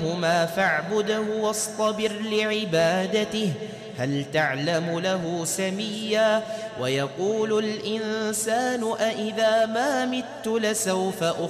هما فاعبده واصطبر لعبادته هل تعلم له سميا ويقول الإنسان أإذا ما مت لسوف